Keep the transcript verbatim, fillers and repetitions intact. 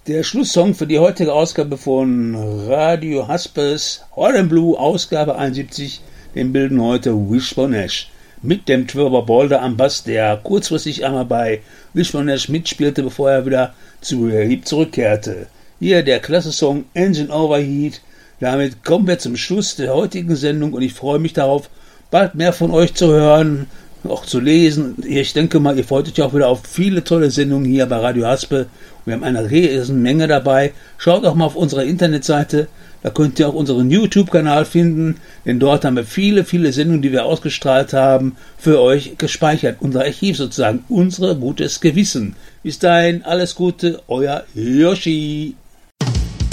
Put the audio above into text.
Der Schlusssong für die heutige Ausgabe von Radio Haspes Hot and Blue, Ausgabe einundsiebzig, den bilden heute Wishbone Ash mit dem Trevor Bolder am Bass, der kurzfristig einmal bei Wishbone Ash mitspielte, bevor er wieder zu Heap zurückkehrte. Hier der klasse Song Engine Overheat. Damit kommen wir zum Schluss der heutigen Sendung und ich freue mich darauf, bald mehr von euch zu hören, auch zu lesen. Ich denke mal, ihr freut euch auch wieder auf viele tolle Sendungen hier bei Radio Haspe. Wir haben eine riesen Menge dabei. Schaut auch mal auf unsere Internetseite. Da könnt ihr auch unseren YouTube-Kanal finden, denn dort haben wir viele, viele Sendungen, die wir ausgestrahlt haben, für euch gespeichert. Unser Archiv sozusagen, unser gutes Gewissen. Bis dahin, alles Gute, euer Yoshi.